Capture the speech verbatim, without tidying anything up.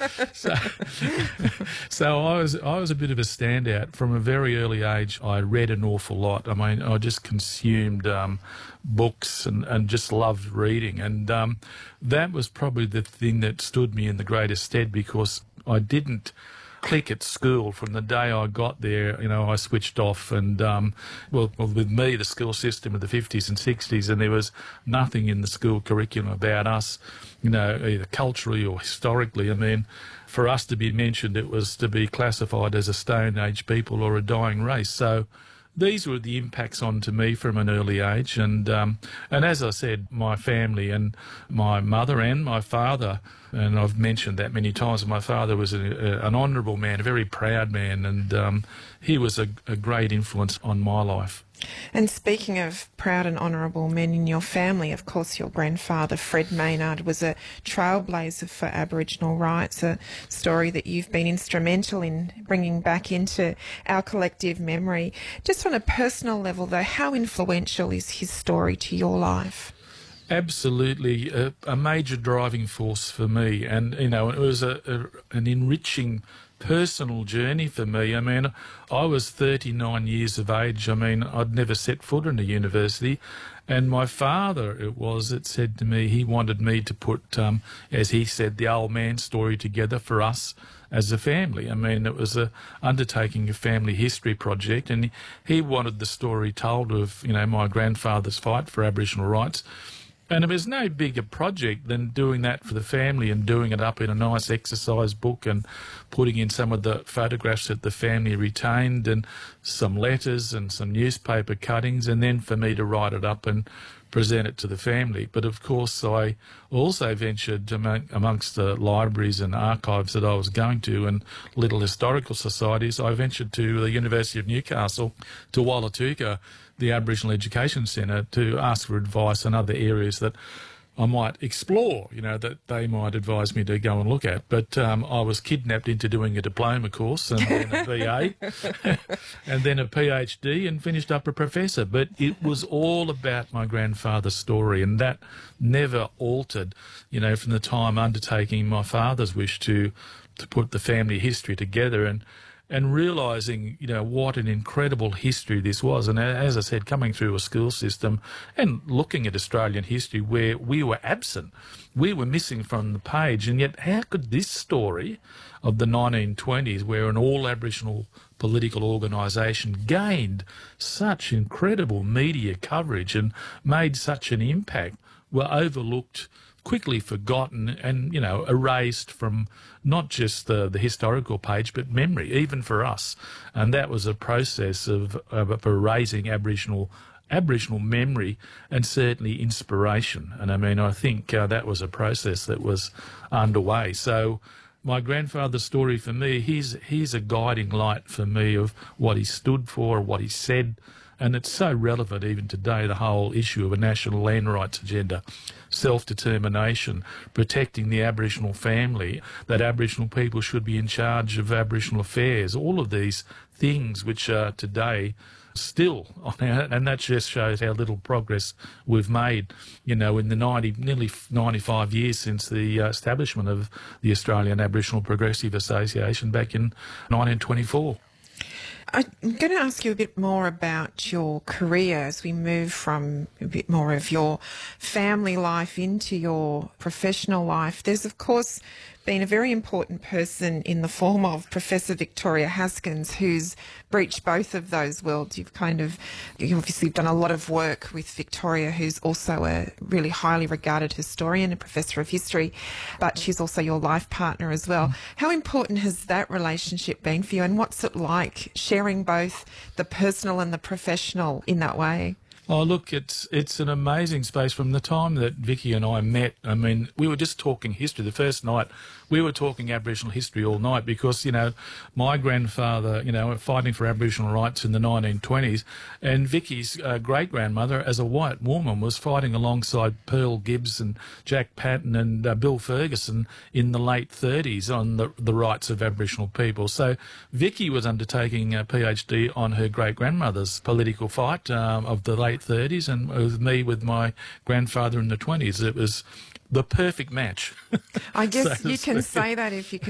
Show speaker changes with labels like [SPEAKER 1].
[SPEAKER 1] so, so I was I was a bit of a standout from a very early age. I read an awful lot. I mean, I just consumed um, books and, and just loved reading, and um, that was probably the thing that stood me in the greatest stead, because I didn't click at school. From the day I got there, you know, I switched off, and um, well, well, with me, the school system of the fifties and sixties, and there was nothing in the school curriculum about us, you know, either culturally or historically. I mean, for us to be mentioned, it was to be classified as a Stone Age people or a dying race. So these were the impacts onto me from an early age, and um, and as I said, my family and my mother and my father, and I've mentioned that many times. My father was a, a, an honourable man, a very proud man, and um, he was a, a great influence on my life.
[SPEAKER 2] And speaking of proud and honourable men in your family, of course, your grandfather, Fred Maynard, was a trailblazer for Aboriginal rights, a story that you've been instrumental in bringing back into our collective memory. Just on a personal level, though, how influential is his story to your life?
[SPEAKER 1] Absolutely, a, a major driving force for me, and you know, it was a, a, an enriching personal journey for me. I mean, I was thirty-nine years of age. I mean, I'd never set foot in a university, and my father, it was, that said to me he wanted me to put, um, as he said, the old man story together for us as a family. I mean, it was a undertaking a family history project, and he, he wanted the story told of, you know, my grandfather's fight for Aboriginal rights. And it was no bigger project than doing that for the family and doing it up in a nice exercise book and putting in some of the photographs that the family retained and some letters and some newspaper cuttings, and then for me to write it up and present it to the family. But of course, I also ventured among, amongst the libraries and archives that I was going to and little historical societies. I ventured to the University of Newcastle, to Wallatuka, the Aboriginal Education Centre, to ask for advice on other areas that I might explore, you know, that they might advise me to go and look at. But um, I was kidnapped into doing a diploma course and then a B A and then a PhD and finished up a professor. But it was all about my grandfather's story, and that never altered, you know, from the time undertaking my father's wish to, to put the family history together and and realising, you know, what an incredible history this was. And as I said, coming through a school system and looking at Australian history where we were absent, we were missing from the page. And yet how could this story of the nineteen twenties, where an all-Aboriginal political organisation gained such incredible media coverage and made such an impact, were overlooked, quickly forgotten, and, you know, erased from not just the, the historical page, but memory, even for us. And that was a process of, of erasing Aboriginal Aboriginal memory and certainly inspiration. And I mean, I think uh, that was a process that was underway. So my grandfather's story for me, he's, he's a guiding light for me of what he stood for, what he said. And it's so relevant even today, the whole issue of a national land rights agenda, self-determination, protecting the Aboriginal family, that Aboriginal people should be in charge of Aboriginal affairs, all of these things which are today still on our, and that just shows how little progress we've made, you know, in the ninety, nearly ninety-five years since the uh, establishment of the Australian Aboriginal Progressive Association back in nineteen twenty-four.
[SPEAKER 2] I'm going to ask you a bit more about your career as we move from a bit more of your family life into your professional life. There's, of course, been a very important person in the form of Professor Victoria Haskins, who's breached both of those worlds. You've kind of, you obviously done a lot of work with Victoria, who's also a really highly regarded historian and professor of history, but she's also your life partner as well. How important has that relationship been for you, and what's it like sharing both the personal and the professional in that way?
[SPEAKER 1] Oh, look, it's it's an amazing space. From the time that Vicky and I met, I mean, we were just talking history. The first night, we were talking Aboriginal history all night because, you know, my grandfather, you know, fighting for Aboriginal rights in the nineteen twenties, and Vicky's uh, great-grandmother, as a white woman, was fighting alongside Pearl Gibbs and Jack Patton and uh, Bill Ferguson in the late thirties on the, the rights of Aboriginal people. So Vicky was undertaking a PhD on her great-grandmother's political fight um, of the late thirties, and with me with my grandfather in the twenties. It was the perfect match.
[SPEAKER 2] I guess
[SPEAKER 1] So
[SPEAKER 2] you can
[SPEAKER 1] speak.
[SPEAKER 2] say that if you